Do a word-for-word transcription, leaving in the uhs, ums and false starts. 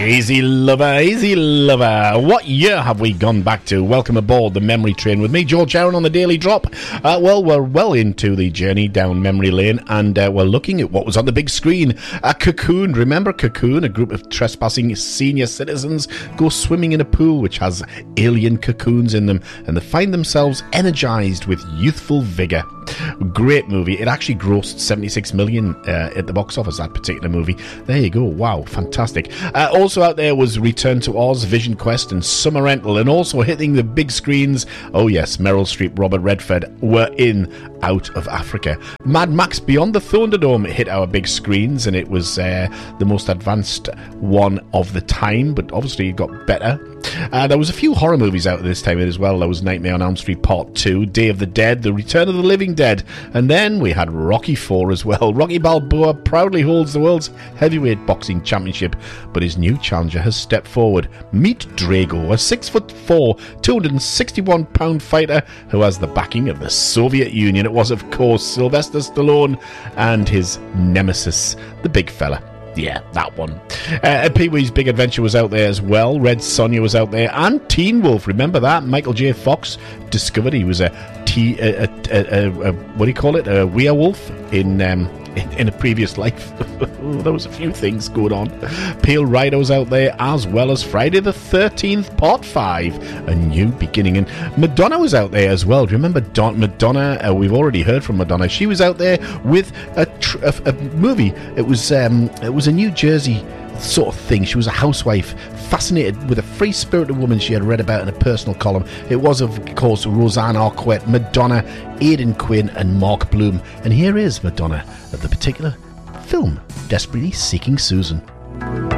Easy lover, easy lover. What year have we gone back to? Welcome aboard the memory train with me, George Aaron, on the Daily Drop. Uh, well, we're well into the journey down memory lane, and uh, we're looking at what was on the big screen. A Cocoon. Remember Cocoon? A group of trespassing senior citizens go swimming in a pool which has alien cocoons in them, and they find themselves energized with youthful vigor. Great movie. It actually grossed seventy-six million uh, at the box office, that particular movie. There you go. Wow, fantastic. Uh, also out there was Return to Oz, Vision Quest, and Summer Rental, and also hitting the big screens. Oh yes, Meryl Streep, Robert Redford were in Out of Africa. Mad Max Beyond the Thunderdome hit our big screens, and it was uh, the most advanced one of the time, but obviously it got better. Uh, there was a few horror movies out at this time as well. There was Nightmare on Elm Street Part two, Day of the Dead, The Return of the Living Dead, and then we had Rocky four as well. Rocky Balboa proudly holds the world's heavyweight boxing championship, but his new challenger has stepped forward. Meet Drago, a six foot four, two hundred sixty-one pound fighter who has the backing of the Soviet Union. It was, of course, Sylvester Stallone and his nemesis, the big fella. Yeah, that one. Uh, Pee-wee's Big Adventure was out there as well. Red Sonja was out there. And Teen Wolf, remember that? Michael J. Fox discovered he was a, tea, a, a, a, a, a what do you call it? A werewolf in um, in, in a previous life. There was a few things going on. Pale Rider was out there, as well as Friday the thirteenth, Part five, A New Beginning. And Madonna was out there as well. Do you remember Don- Madonna? Uh, we've already heard from Madonna. She was out there with a, tr- a, a movie. It was um, it was a New Jersey sort of thing. She was a housewife, fascinated with a free-spirited woman she had read about in a personal column. It was, of course, Roseanne Arquette, Madonna, Aidan Quinn, and Mark Bloom. And here is Madonna of the particular film, Desperately Seeking Susan.